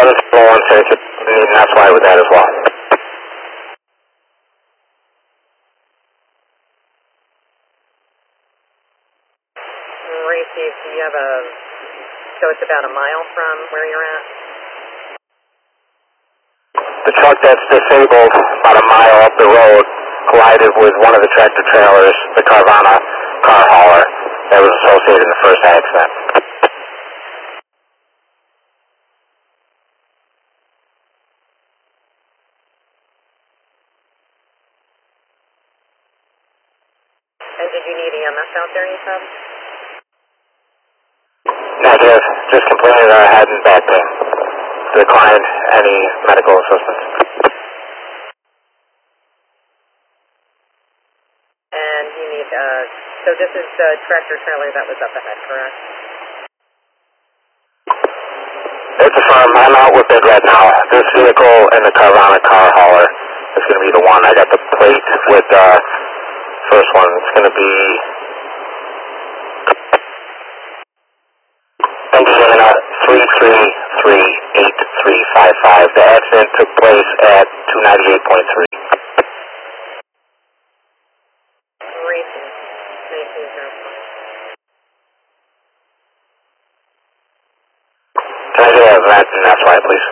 701 and that's why with that as well. Receive, do you have so it's about a mile from where you're at? The truck that's disabled about a mile up the road collided with one of the tractor trailers, the Carvana car hauler that was associated in the first accident. And did you need EMS out there, you said? Negative. Just completed our head and back pain. Declined any medical assistance. And you need, so this is the tractor trailer that was up ahead, correct? It's affirmed. I'm out with bid right now. This vehicle and the Carvana car hauler is going to be the one. I got the plate with the first one. It's going to be Indiana 3338355. The accident took place at 298.3. Can I get a vent and that's why, please?